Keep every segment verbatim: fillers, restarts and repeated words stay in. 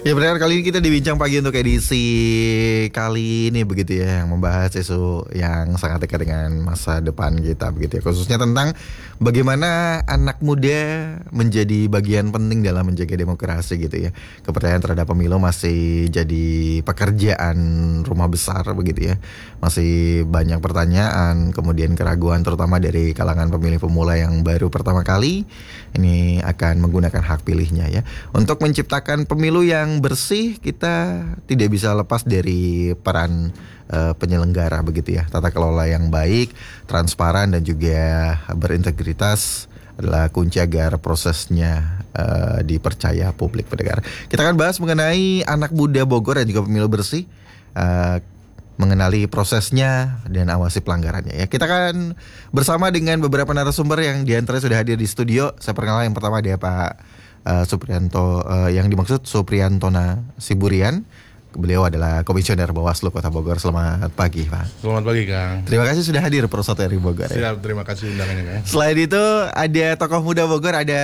Ya benar, kali ini kita dibincang pagi untuk edisi kali ini begitu ya, yang membahas isu yang sangat dekat dengan masa depan kita begitu ya, khususnya tentang bagaimana anak muda menjadi bagian penting dalam menjaga demokrasi gitu ya. Kepercayaan terhadap pemilu masih jadi pekerjaan rumah besar begitu ya. Masih banyak pertanyaan, kemudian keraguan terutama dari kalangan pemilih pemula yang baru pertama kali ini akan menggunakan hak pilihnya ya. Untuk menciptakan pemilu yang bersih, kita tidak bisa lepas dari peran uh, penyelenggara begitu ya. Tata kelola yang baik, transparan dan juga berintegritas adalah kunci agar prosesnya uh, dipercaya publik pendengar. Kita akan bahas mengenai anak muda Bogor dan juga pemilu bersih, uh, mengenali prosesnya dan awasi pelanggarannya ya. Kita akan bersama dengan beberapa narasumber yang diantaranya sudah hadir di studio. Saya perkenalkan yang pertama dia Pak uh, Suprianto, uh, yang dimaksud Supriantona Siburian. Beliau adalah Komisioner Bawaslu Kota Bogor. Selamat pagi Pak. Selamat pagi Kang. Terima kasih sudah hadir Pro satu R I Bogor ya. Siap, terima kasih undangannya Kang. Selain itu ada tokoh muda Bogor, ada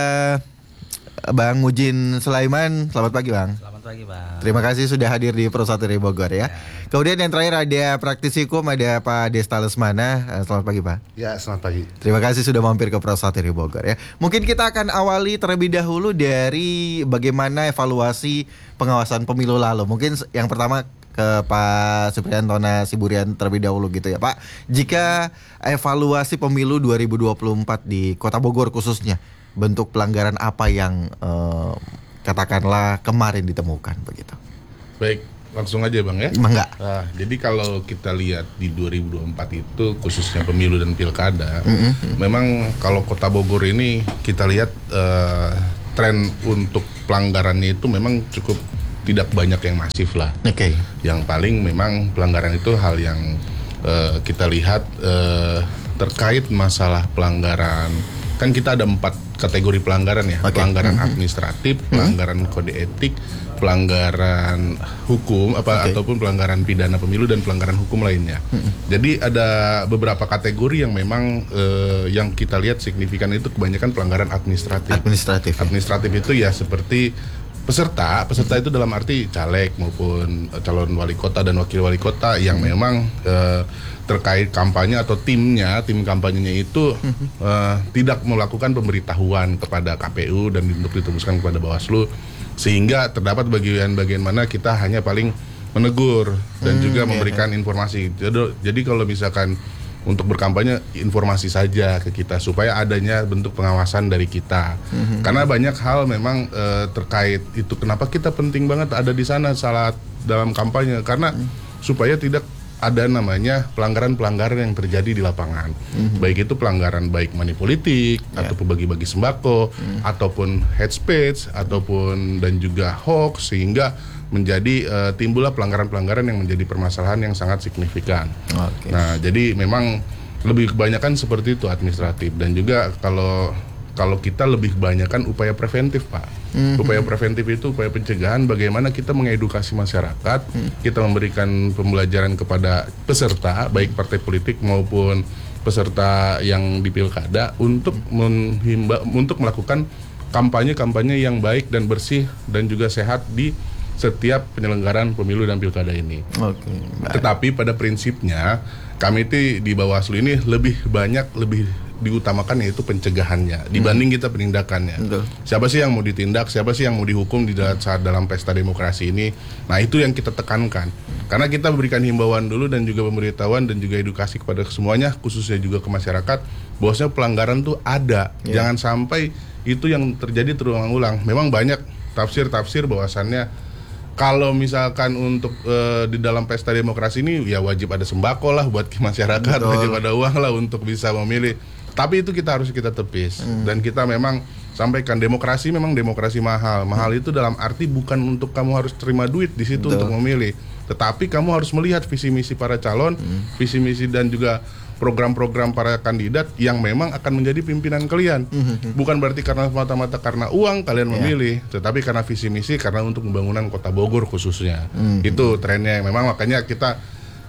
Bang Mujin Sulaiman. Selamat pagi Bang. Selamat pagi Bang. Terima kasih sudah hadir di Pro satu R I Bogor ya. ya. Kemudian yang terakhir ada praktisi hukum, ada Pak Desta Lesmana. Selamat pagi Pak. Ya, selamat pagi. Terima kasih sudah mampir ke Pro satu R I Bogor ya. Mungkin kita akan awali terlebih dahulu dari bagaimana evaluasi pengawasan pemilu lalu. Mungkin yang pertama ke Pak Supriantona Siburian terlebih dahulu gitu ya Pak. Jika evaluasi pemilu dua ribu dua puluh empat di Kota Bogor khususnya, bentuk pelanggaran apa yang eh, katakanlah kemarin ditemukan begitu? Baik, langsung aja Bang ya. Enggak. Nah, jadi kalau kita lihat di dua ribu dua puluh empat itu khususnya pemilu dan pilkada, mm-hmm. memang kalau Kota Bogor ini kita lihat uh, tren untuk pelanggarannya itu memang cukup tidak banyak yang masif lah. Oke. Okay. Yang paling memang pelanggaran itu hal yang uh, kita lihat uh, terkait masalah pelanggaran. Kan kita ada empat kategori pelanggaran ya, okay. pelanggaran mm-hmm. administratif, pelanggaran mm-hmm. kode etik, pelanggaran hukum apa okay. ataupun pelanggaran pidana pemilu dan pelanggaran hukum lainnya. Mm-hmm. Jadi ada beberapa kategori yang memang eh, yang kita lihat signifikan itu kebanyakan pelanggaran administratif. Administratif. Administratif itu ya seperti peserta, peserta itu dalam arti caleg maupun calon wali kota dan wakil wali kota yang hmm. memang uh, terkait kampanye atau timnya, tim kampanyenya itu hmm. uh, tidak melakukan pemberitahuan kepada K P U dan untuk ditembuskan kepada Bawaslu, sehingga terdapat bagian-bagian mana kita hanya paling menegur dan hmm, juga memberikan iya. informasi. Jadi, jadi kalau misalkan untuk berkampanye informasi saja ke kita supaya adanya bentuk pengawasan dari kita. Mm-hmm. Karena banyak hal memang e, terkait itu kenapa kita penting banget ada di sana saat dalam kampanye karena mm-hmm. supaya tidak ada namanya pelanggaran-pelanggaran yang terjadi di lapangan. Mm-hmm. Baik itu pelanggaran baik money politik yeah. ataupun bagi-bagi sembako mm-hmm. ataupun hate speech ataupun dan juga hoax sehingga menjadi uh, timbullah pelanggaran-pelanggaran yang menjadi permasalahan yang sangat signifikan. Okay. Nah, jadi memang lebih kebanyakan seperti itu administratif dan juga kalau kalau kita lebih kebanyakan upaya preventif, Pak. Mm-hmm. Upaya preventif itu upaya pencegahan bagaimana kita mengedukasi masyarakat, mm-hmm. kita memberikan pembelajaran kepada peserta baik partai politik maupun peserta yang di pilkada untuk menghimba untuk melakukan kampanye-kampanye yang baik dan bersih dan juga sehat di setiap penyelenggaraan pemilu dan pilkada ini. Oke. Tetapi pada prinsipnya kami itu di Bawaslu ini lebih banyak lebih diutamakan yaitu pencegahannya dibanding hmm. kita penindakannya. Betul. Siapa sih yang mau ditindak, siapa sih yang mau dihukum di dalam, saat dalam pesta demokrasi ini? Nah itu yang kita tekankan. Karena kita berikan himbauan dulu dan juga pemberitahuan dan juga edukasi kepada semuanya, khususnya juga ke masyarakat, bahwasanya pelanggaran tuh ada. Yeah. Jangan sampai itu yang terjadi terulang-ulang. Memang banyak tafsir-tafsir bahwasannya kalau misalkan untuk uh, di dalam pesta demokrasi ini ya wajib ada sembako lah buat masyarakat, betul. Wajib ada uang lah untuk bisa memilih. Tapi itu kita harus kita tepis hmm. dan kita memang sampaikan demokrasi memang demokrasi mahal. Mahal hmm. itu dalam arti bukan untuk kamu harus terima duit di situ betul. Untuk memilih, tetapi kamu harus melihat visi misi para calon, hmm. visi misi dan juga program-program para kandidat yang memang akan menjadi pimpinan kalian. Mm-hmm. Bukan berarti karena semata-mata karena uang kalian memilih, yeah. tetapi karena visi misi, karena untuk pembangunan Kota Bogor khususnya. Mm-hmm. Itu trennya. Memang makanya kita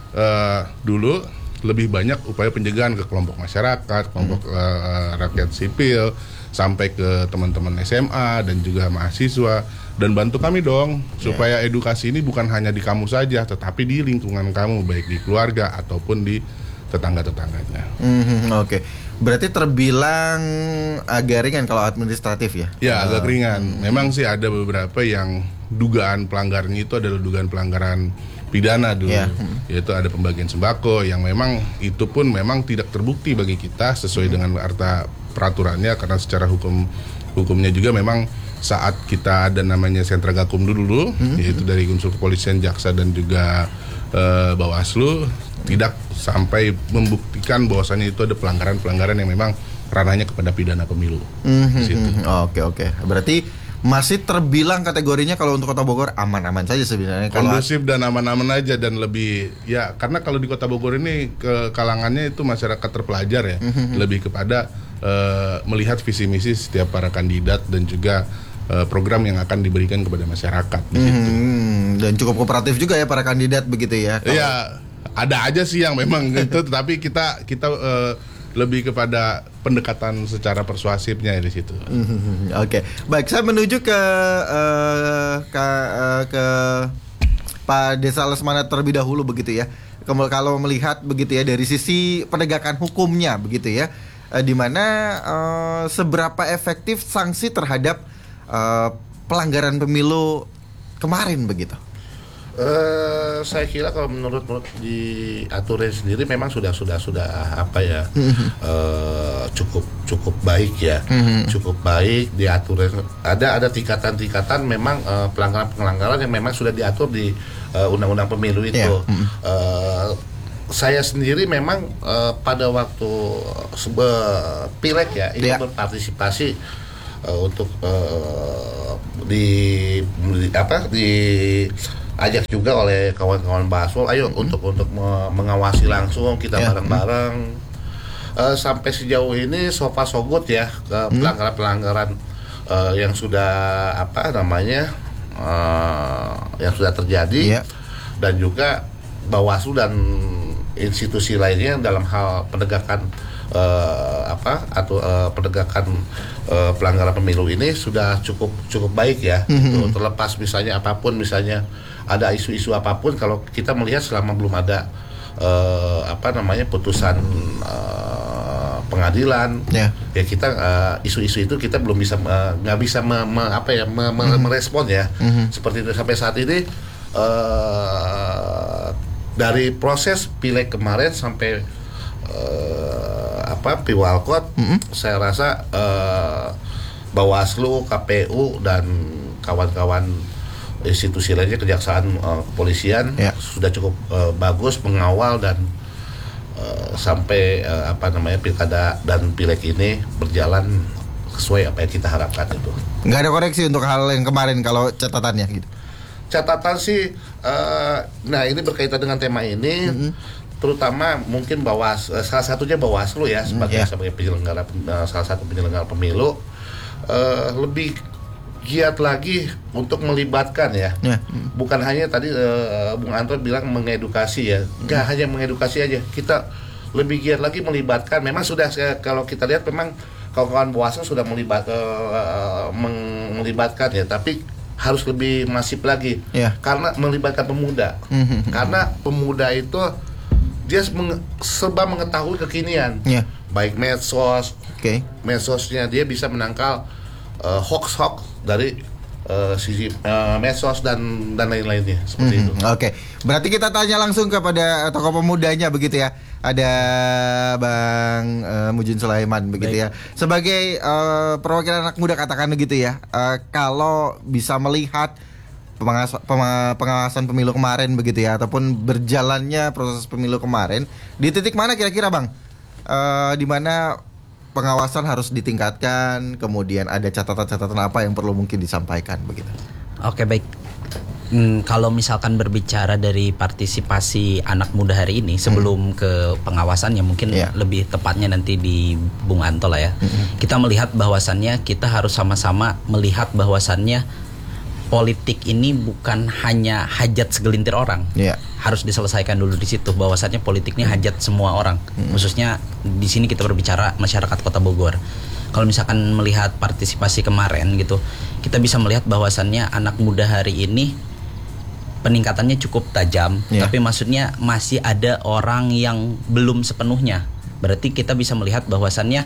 uh, dulu lebih banyak upaya pencegahan ke kelompok masyarakat, kelompok mm-hmm. uh, rakyat sipil, sampai ke teman-teman S M A dan juga mahasiswa, dan bantu kami dong supaya yeah. edukasi ini bukan hanya di kamu saja tetapi di lingkungan kamu, baik di keluarga ataupun di tetangga-tetangganya. Mm-hmm, Oke, okay. Berarti terbilang agak ringan kalau administratif ya? Ya, agak uh, ringan. mm-hmm. Memang sih ada beberapa yang dugaan pelanggarannya itu adalah dugaan pelanggaran pidana dulu, yeah. yaitu ada pembagian sembako yang memang itu pun memang tidak terbukti bagi kita sesuai mm-hmm. dengan arta peraturannya, karena secara hukum hukumnya juga memang saat kita ada namanya sentra gakum dulu, mm-hmm. yaitu dari unsur kepolisian, jaksa dan juga uh, Bawaslu, tidak sampai membuktikan bahwasannya itu ada pelanggaran-pelanggaran yang memang ranahnya kepada pidana pemilu. Mm-hmm. Oke oke, berarti masih terbilang kategorinya kalau untuk Kota Bogor aman-aman saja sebenarnya. Kondusif dan aman-aman aja, dan lebih ya karena kalau di Kota Bogor ini ke kalangannya itu masyarakat terpelajar ya, mm-hmm. lebih kepada uh, melihat visi misi setiap para kandidat dan juga uh, program yang akan diberikan kepada masyarakat. Mm-hmm. Dan cukup kooperatif juga ya para kandidat begitu ya. Iya, ada aja sih yang memang gitu, tetapi kita kita uh, lebih kepada pendekatan secara persuasifnya di situ. Mm-hmm. Oke, okay. Baik, saya menuju ke uh, ke, uh, ke Pak Desa Lesmana terlebih dahulu begitu ya. Kalau melihat begitu ya dari sisi penegakan hukumnya begitu ya, uh, di mana uh, seberapa efektif sanksi terhadap uh, pelanggaran pemilu kemarin begitu? Uh, saya kira kalau menurut menurut di aturan sendiri memang sudah sudah sudah apa ya uh, cukup cukup baik ya, cukup baik diatur. Ada ada tingkatan-tingkatan memang uh, pelanggaran-pelanggaran yang memang sudah diatur di uh, undang-undang pemilu itu. Yeah. Uh, saya sendiri memang uh, pada waktu sebuah pileg ya itu yeah. berpartisipasi uh, untuk uh, di, di apa di ajak juga oleh kawan-kawan Baswol, ayo hmm. untuk untuk mengawasi langsung kita yeah. bareng-bareng. Uh, sampai sejauh ini so far so good ya, uh, hmm. pelanggaran-pelanggaran uh, yang sudah apa namanya uh, yang sudah terjadi, yeah. dan juga Bawaslu dan institusi lainnya dalam hal penegakan uh, apa atau uh, penegakan uh, pelanggaran pemilu ini sudah cukup cukup baik ya. Hmm. Gitu. Terlepas misalnya apapun misalnya ada isu-isu apapun, kalau kita melihat selama belum ada uh, apa namanya putusan uh, pengadilan, yeah. ya kita uh, isu-isu itu kita belum bisa nggak uh, bisa me, me, apa ya me, me, mm-hmm. merespon ya, mm-hmm. seperti itu sampai saat ini uh, dari proses pileg kemarin sampai uh, apa Piwalkot, mm-hmm. saya rasa uh, Bawaslu, K P U dan kawan-kawan institusi lainnya, kejaksaan, uh, kepolisian ya. sudah cukup uh, bagus mengawal dan uh, sampai uh, apa namanya pilkada dan pileg ini berjalan sesuai apa yang kita harapkan itu. Nggak ada koreksi untuk hal yang kemarin kalau catatannya gitu. Catatan sih, uh, nah ini berkaitan dengan tema ini, mm-hmm. terutama mungkin Bawas, uh, salah satunya Bawaslu ya sebagai yeah. sebagai penyelenggara uh, salah satu penyelenggara pemilu uh, lebih giat lagi untuk melibatkan ya, ya. Bukan hanya tadi uh, Bung Anton bilang mengedukasi ya, nggak hmm. hanya mengedukasi aja, kita lebih giat lagi melibatkan. Memang sudah kalau kita lihat memang kawan-kawan Bawaslu sudah melibat, uh, melibatkan ya, tapi harus lebih masif lagi ya. Karena melibatkan pemuda, hmm. karena pemuda itu dia menge- serba mengetahui kekinian, ya. Baik medsos, okay. medsosnya dia bisa menangkal Uh, hoax-hoax dari uh, sisi uh, medsos dan dan lain-lainnya seperti mm-hmm. itu. Oke, okay. Berarti kita tanya langsung kepada tokoh pemudanya begitu ya. Ada Bang uh, Mujin Sulaiman begitu Baik. ya. Sebagai uh, perwakilan anak muda katakan begitu ya. Uh, kalau bisa melihat pengawas, pengawasan pemilu kemarin begitu ya, ataupun berjalannya proses pemilu kemarin, di titik mana kira-kira Bang? Uh, di mana pengawasan harus ditingkatkan, kemudian ada catatan-catatan apa yang perlu mungkin disampaikan begitu. Oke, baik. Hmm, kalau misalkan berbicara dari partisipasi anak muda hari ini sebelum hmm. ke pengawasannya, mungkin yeah. lebih tepatnya nanti di Bung Anto lah ya. Hmm. Kita melihat bahwasannya kita harus sama-sama melihat bahwasannya politik ini bukan hanya hajat segelintir orang, yeah. harus diselesaikan dulu di situ. Bahwasannya politik ini hajat semua orang, mm. khususnya di sini kita berbicara masyarakat Kota Bogor. Kalau misalkan melihat partisipasi kemarin gitu, kita bisa melihat bahwasannya anak muda hari ini peningkatannya cukup tajam, yeah. tapi maksudnya masih ada orang yang belum sepenuhnya. Berarti kita bisa melihat bahwasannya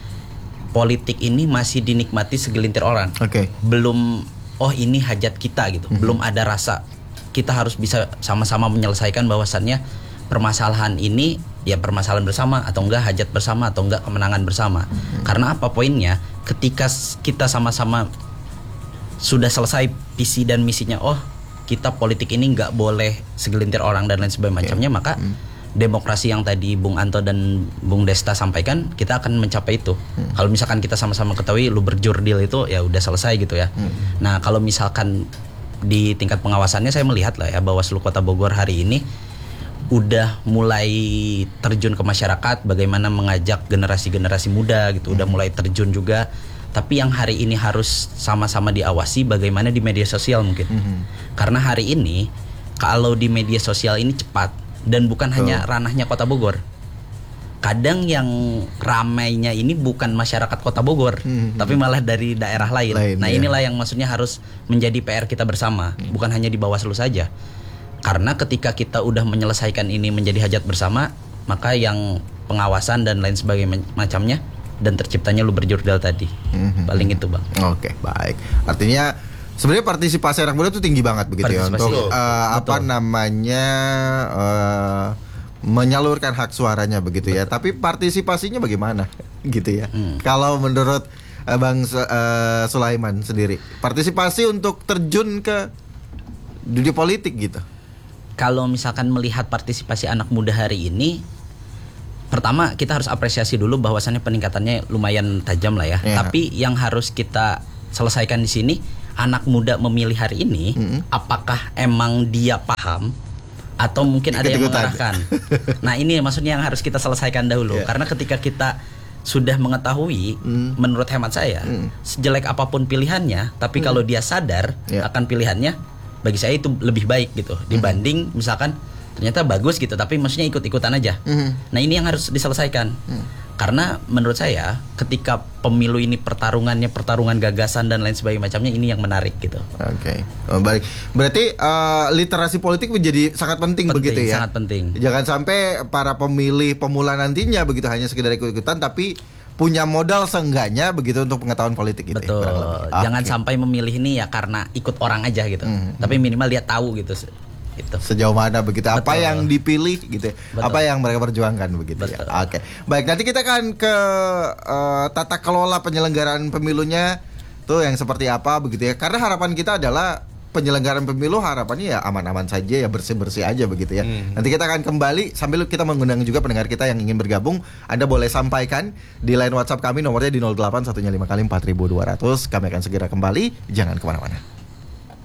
politik ini masih dinikmati segelintir orang. Okay. Belum, oh ini hajat kita gitu. Mm-hmm. Belum ada rasa kita harus bisa sama-sama menyelesaikan bahwasannya permasalahan ini ya permasalahan bersama atau enggak hajat bersama atau enggak kemenangan bersama. Mm-hmm. Karena apa poinnya? Ketika kita sama-sama sudah selesai visi dan misinya, oh kita politik ini nggak boleh segelintir orang dan lain sebagainya, okay. maka mm. demokrasi yang tadi Bung Anto dan Bung Desta sampaikan, kita akan mencapai itu. Hmm. Kalau misalkan kita sama-sama ketahui lu berjurdil itu ya udah selesai gitu ya. Hmm. Nah, kalau misalkan di tingkat pengawasannya saya melihat lah ya Bawaslu Kota Bogor hari ini udah mulai terjun ke masyarakat, bagaimana mengajak generasi-generasi muda gitu, hmm. udah mulai terjun juga. Tapi yang hari ini harus sama-sama diawasi bagaimana di media sosial mungkin. Hmm. Karena hari ini kalau di media sosial ini cepat dan bukan oh. hanya ranahnya Kota Bogor. Kadang yang ramainya ini bukan masyarakat Kota Bogor, hmm. tapi malah dari daerah lain. lain nah ya. Inilah yang maksudnya harus menjadi P R kita bersama, hmm. bukan hanya di Bawaslu saja. Karena ketika kita udah menyelesaikan ini menjadi hajat bersama, maka yang pengawasan dan lain sebagainya macamnya dan terciptanya lu berjurdil tadi. Hmm. Paling itu Bang. Oke, okay, baik. Artinya sebenarnya partisipasi anak muda itu tinggi banget begitu ya untuk uh, apa namanya uh, menyalurkan hak suaranya begitu ya. Betul. Tapi partisipasinya bagaimana gitu ya? Hmm. Kalau menurut uh, Bang uh, Sulaiman sendiri, partisipasi untuk terjun ke dunia politik gitu. Kalau misalkan melihat partisipasi anak muda hari ini, pertama kita harus apresiasi dulu bahwasannya peningkatannya lumayan tajam lah ya. ya. Tapi yang harus kita selesaikan di sini, anak muda memilih hari ini, mm-hmm. apakah emang dia paham atau mungkin ada yang mengarahkan. Nah ini maksudnya yang harus kita selesaikan dahulu. Yeah. Karena ketika kita sudah mengetahui, mm. menurut hemat saya, mm. sejelek apapun pilihannya, tapi mm. kalau dia sadar yeah. akan pilihannya, bagi saya itu lebih baik gitu dibanding mm. misalkan ternyata bagus gitu, tapi maksudnya ikut-ikutan aja. Mm. Nah ini yang harus diselesaikan. Mm. Karena menurut saya ketika pemilu ini pertarungannya pertarungan gagasan dan lain sebagainya macamnya, ini yang menarik gitu. Oke, okay. oh, baik. Berarti uh, literasi politik menjadi sangat penting, penting begitu ya. Sangat penting. Jangan sampai para pemilih pemula nantinya begitu hanya sekedar ikut-ikutan, tapi punya modal seenggaknya begitu untuk pengetahuan politik gitu. Betul. Ya, jangan okay. sampai memilih ini ya karena ikut orang aja gitu. Hmm. Tapi minimal dia tahu gitu. Gitu. Sejauh mana begitu. Betul. Apa yang dipilih gitu. Betul. Apa yang mereka perjuangkan begitu. Betul. Ya. Oke. Baik, nanti kita akan ke uh, tata kelola penyelenggaraan pemilunya tuh yang seperti apa begitu ya. Karena harapan kita adalah penyelenggaraan pemilu harapannya ya aman-aman saja ya, bersih-bersih aja begitu ya. Hmm. Nanti kita akan kembali sambil kita mengundang juga pendengar kita yang ingin bergabung. Anda boleh sampaikan di line WhatsApp kami, nomornya di nol delapan satu lima kali empat ribu dua ratus. Kami akan segera kembali. Jangan kemana-mana.